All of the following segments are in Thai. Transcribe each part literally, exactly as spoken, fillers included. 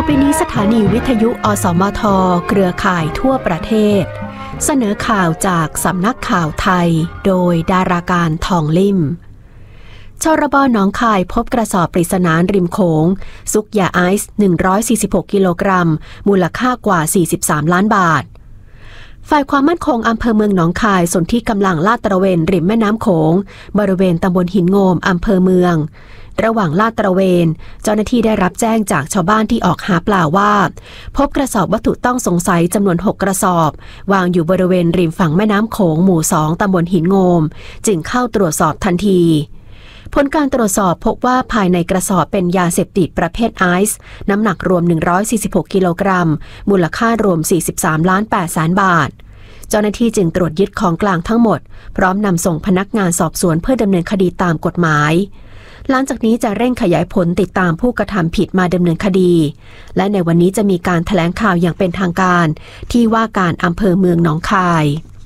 ไปนี้สถานีวิทยุอสมทเครือข่ายทั่วประเทศเสนอข่าวจากสำนักข่าวไทยโดยดาราการทองลิ่มชรบหนองคายพบกระสอบปริศนาริมโขงซุกยาไอซ์หนึ่งร้อยสี่สิบหกกิโลกรัมมูลค่ากว่าสี่สิบสามล้านบาทฝ่ายความมั่นคงอำเภอเมืองหนองคายสนที่กำลังลาดตระเวนริมแม่น้ำโขงบริเวณตำบลหินโงมอำเภอเมืองระหว่างลาดตระเวนเจ้าหน้าที่ได้รับแจ้งจากชาวบ้านที่ออกหาปลาว่าพบกระสอบวัตถุต้องสงสัยจำนวนหกกระสอบวางอยู่บริเวณริมฝั่งแม่น้ำโขงหมู่สองตำบลหินโงมจึงเข้าตรวจสอบทันทีผลการตรวจสอบพบว่าภายในกระสอบเป็นยาเสพติดประเภทไอซ์น้ำหนักรวมหนึ่งร้อยสี่สิบหกกิโลกรัมมูลค่ารวมสี่สิบสามล้านแปดแสนบาทเจ้าหน้าที่จึงตรวจยึดของกลางทั้งหมดพร้อมนำส่งพนักงานสอบสวนเพื่อดำเนินคดีตามกฎหมายหลังจากนี้จะเร่งขยายผลติดตามผู้กระทำผิดมาดำเนินคดีและในวันนี้จะมีการแถลงข่าวอย่างเป็นทางการที่ว่าการอำเภอเมืองหนองคาย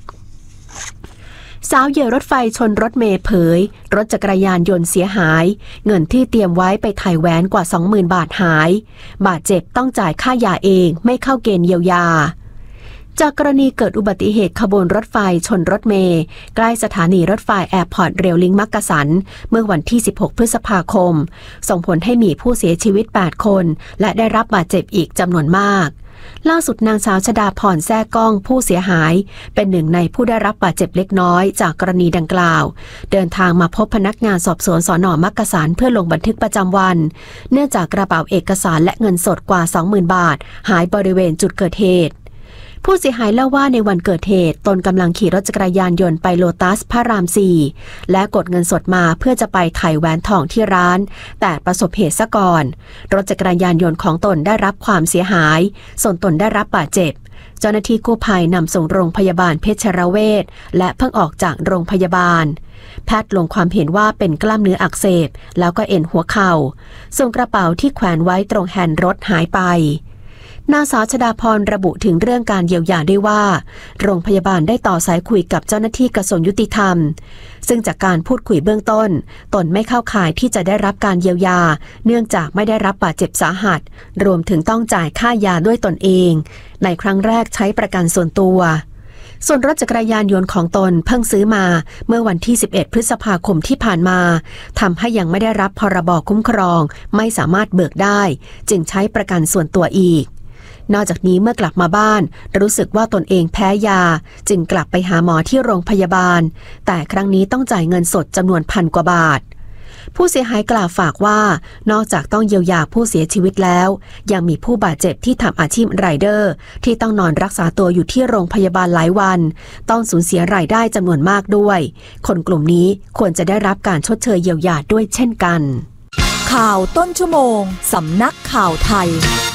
สาวเหยื่อรถไฟชนรถเมล์เผยรถจักรยานยนต์เสียหายเงินที่เตรียมไว้ไปไถ่แหวนกว่า สองหมื่น บาทหายบาดเจ็บต้องจ่ายค่ายาเองไม่เข้าเกณฑ์เยียวยาจากกรณีเกิดอุบัติเหตุขบวนรถไฟชนรถเมล์ใกล้สถานีรถไฟแอร์พอร์ตเรลลิงมักกะสันเมื่อวันที่สิบหกพฤษภาคมส่งผลให้มีผู้เสียชีวิตแปดคนและได้รับบาดเจ็บอีกจำนวนมากล่าสุดนางสาวชฎาพรแซ่ก้องผู้เสียหายเป็นหนึ่งในผู้ได้รับบาดเจ็บเล็กน้อยจากกรณีดังกล่าวเดินทางมาพบพนักงานสอบสวนสน.มักกะสันเพื่อลงบันทึกประจำวันเนื่องจากกระเป๋าเอกสารและเงินสดกว่า สองหมื่น บาทหายบริเวณจุดเกิดเหตุผู้เสียหายเล่าว่าในวันเกิดเหตุตนกำลังขี่รถจักรยานยนต์ไปโลตัสพระรามสี่และกดเงินสดมาเพื่อจะไปไถ่แหวนทองที่ร้านแต่ประสบเหตุซะก่อนรถจักรยานยนต์ของตนได้รับความเสียหายส่วนตนได้รับบาดเจ็บเจ้าหน้าที่กู้ภัยนำส่งโรงพยาบาลเพชรเวชและเพิ่งออกจากโรงพยาบาลแพทย์ลงความเห็นว่าเป็นกล้ามเนื้ออักเสบแล้วก็เอ็นหัวเข่าส่วนกระเป๋าที่แขวนไว้ตรงแฮนด์รถหายไปนางสาวชฎาพรระบุถึงเรื่องการเยียวยาด้วยว่าโรงพยาบาลได้ต่อสายคุยกับเจ้าหน้าที่กระทรวงยุติธรรมซึ่งจากการพูดคุยเบื้องต้นตนไม่เข้าข่ายที่จะได้รับการเยียวยาเนื่องจากไม่ได้รับบาดเจ็บสาหัสรวมถึงต้องจ่ายค่ายาด้วยตนเองในครั้งแรกใช้ประกันส่วนตัวส่วนรถจักรยานยนต์ของตนเพิ่งซื้อมาเมื่อวันที่สิบเอ็ดพฤษภาคมที่ผ่านมาทำให้ยังไม่ได้รับพรบคุ้มครองไม่สามารถเบิกได้จึงใช้ประกันส่วนตัวอีกนอกจากนี้เมื่อกลับมาบ้านรู้สึกว่าตนเองแพ้ยาจึงกลับไปหาหมอที่โรงพยาบาลแต่ครั้งนี้ต้องจ่ายเงินสดจำนวนพันกว่าบาทผู้เสียหายกล่าวฝากว่านอกจากต้องเยียวยาผู้เสียชีวิตแล้วยังมีผู้บาดเจ็บที่ทำอาชีพไรเดอร์ที่ต้องนอนรักษาตัวอยู่ที่โรงพยาบาลหลายวันต้องสูญเสียรายได้จำนวนมากด้วยคนกลุ่มนี้ควรจะได้รับการชดเชยเยียวยาด้วยเช่นกันข่าวต้นชั่วโมงสำนักข่าวไทย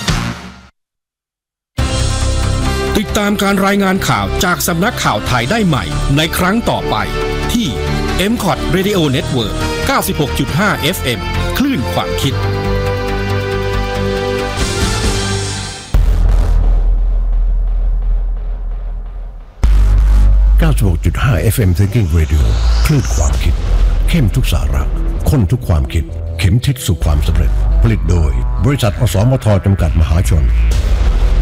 ติดตามการรายงานข่าวจากสำนักข่าวไทยได้ใหม่ในครั้งต่อไปที่ เอ็ม คอท Radio Network เก้าสิบหกจุดห้า เอฟ เอ็ม คลื่นความคิดเก้าสิบหกจุดห้า เอฟ เอ็ม Thinking Radio คลื่นความคิดเข้มทุกสาระข้นทุกความคิดเข็มทิศสู่ความสำเร็จผลิตโดยบริษัทอสมทจำกัดมหาชน